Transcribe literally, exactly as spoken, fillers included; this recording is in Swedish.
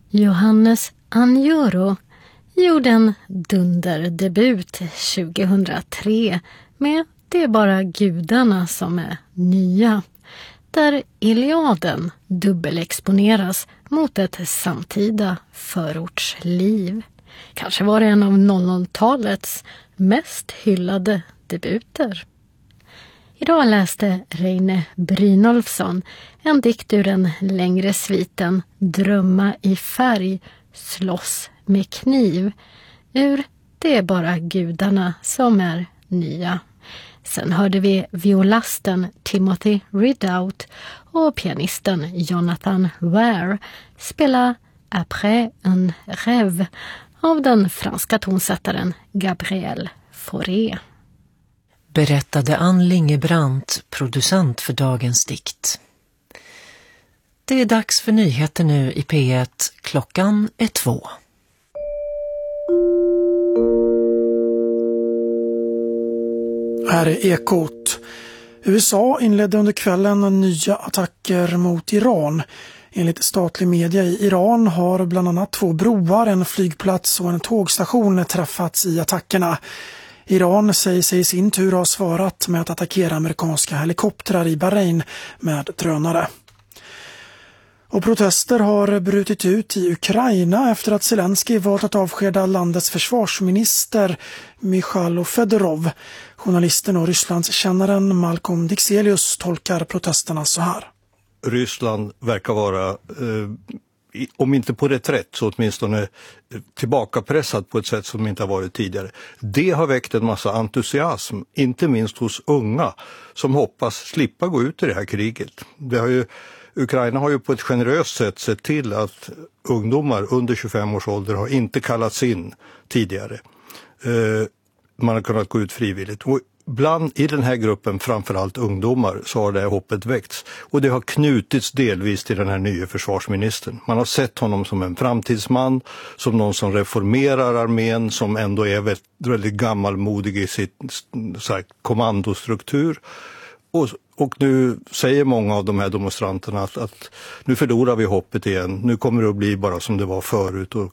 Johannes Anjoro gjorde en dunderdebut tjugohundratre med Det är bara gudarna som är nya, där Iliaden dubbelexponeras mot ett samtida förortsliv. Kanske var det en av noll noll-talets mest hyllade debuter. Idag läste Reine Brynolfsson en dikt ur den längre sviten Drömma i färg, slåss med kniv, ur Det är bara gudarna som är nya. Sen hörde vi violasten Timothy Ridout och pianisten Jonathan Ware spela Après un rêve av den franska tonsättaren Gabriel Fauré. Berättade Ann Lingebrandt, producent för dagens dikt. Det är dags för nyheter nu i P ett. Klockan är två. Här är Ekot. U S A inledde under kvällen nya attacker mot Iran. Enligt statlig media i Iran har bland annat två broar, en flygplats och en tågstation träffats i attackerna. Iran säger sig i sin tur ha svarat med att attackera amerikanska helikoptrar i Bahrain med drönare. Och protester har brutit ut i Ukraina efter att Zelensky valt att avskeda landets försvarsminister Mikhailo Fedorov. Journalisten och Rysslandskännaren Malcolm Dixelius tolkar protesterna så här. Ryssland verkar vara, eh, om inte på reträtt så åtminstone tillbakapressad på ett sätt som inte har varit tidigare. Det har väckt en massa entusiasm, inte minst hos unga som hoppas slippa gå ut i det här kriget. Det har ju, Ukraina har ju på ett generöst sätt sett till att ungdomar under tjugofem års ålder har inte kallats in tidigare. Eh, man har kunnat gå ut frivilligt. Och bland i den här gruppen, framförallt ungdomar, så har det här hoppet väckts. Och det har knutits delvis till den här nya försvarsministern. Man har sett honom som en framtidsman, som någon som reformerar armén, som ändå är väldigt, väldigt gammalmodig i sitt så här, kommandostruktur. Och, och nu säger många av de här demonstranterna att, att nu förlorar vi hoppet igen. Nu kommer det att bli bara som det var förut och